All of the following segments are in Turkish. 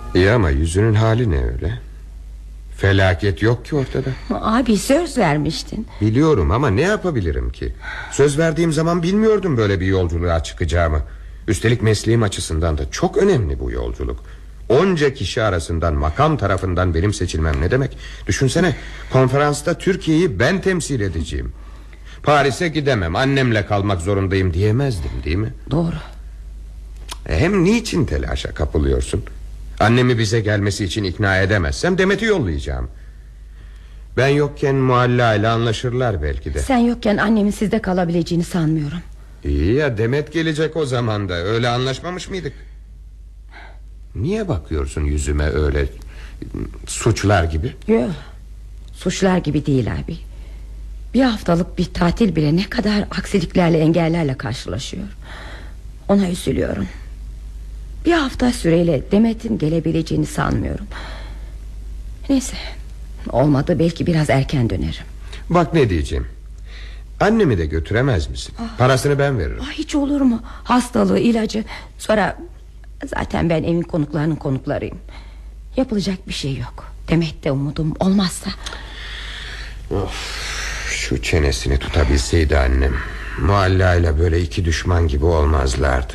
İyi ama yüzünün hali ne öyle? Felaket yok ki ortada. Abi söz vermiştin. Biliyorum ama ne yapabilirim ki? Söz verdiğim zaman bilmiyordum böyle bir yolculuğa çıkacağımı. Üstelik mesleğim açısından da çok önemli bu yolculuk. Onca kişi arasından makam tarafından benim seçilmem ne demek? Düşünsene, konferansta Türkiye'yi ben temsil edeceğim. Paris'e gidemem, annemle kalmak zorundayım diyemezdim, değil mi? Doğru. Hem niçin telaşa kapılıyorsun? Annemi bize gelmesi için ikna edemezsem Demet'i yollayacağım. Ben yokken Mualla ile anlaşırlar belki de. Sen yokken annemin sizde kalabileceğini sanmıyorum. İyi ya, Demet gelecek o zaman da. Öyle anlaşmamış mıydık? Niye bakıyorsun yüzüme öyle suçlar gibi? Yok, suçlar gibi değil abi. Bir haftalık bir tatil bile ne kadar aksiliklerle, engellerle karşılaşıyor. Ona üzülüyorum. Bir hafta süreyle Demet'in gelebileceğini sanmıyorum. Neyse, olmadı belki biraz erken dönerim. Bak ne diyeceğim. Annemi de götüremez misin? Parasını ben veririm. Hiç olur mu? Hastalığı, ilacı. Sonra zaten ben evin konuklarının konuklarıyım. Yapılacak bir şey yok. Demet'te umudum olmazsa. Of, şu çenesini tutabilseydi annem. Mualla ile böyle iki düşman gibi olmazlardı.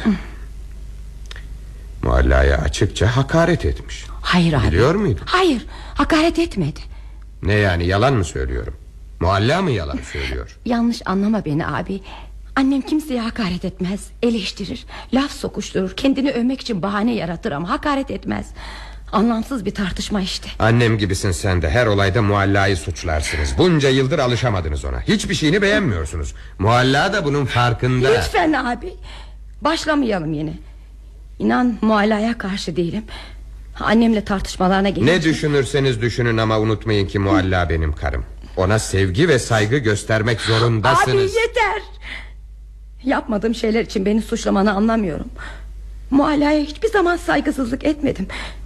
Mualla'ya açıkça hakaret etmiş. Hayır abi. Biliyor muydun? Hayır, hakaret etmedi. Ne yani, yalan mı söylüyorum? Mualla mı yalan söylüyor? Yanlış anlama beni abi. Annem kimseye hakaret etmez, eleştirir, laf sokuşturur, kendini övmek için bahane yaratır ama hakaret etmez. Anlamsız bir tartışma işte. Annem gibisin sen de, her olayda Mualla'yı suçlarsınız. Bunca yıldır alışamadınız ona. Hiçbir şeyini beğenmiyorsunuz. Mualla da bunun farkında. Lütfen abi, başlamayalım yine. İnan Mualla'ya karşı değilim. Annemle tartışmalarına gelince... Ne düşünürseniz düşünün ama unutmayın ki Mualla benim karım. Ona sevgi ve saygı göstermek zorundasınız. Abi yeter. Yapmadığım şeyler için beni suçlamanı anlamıyorum. Mualla'ya hiçbir zaman saygısızlık etmedim.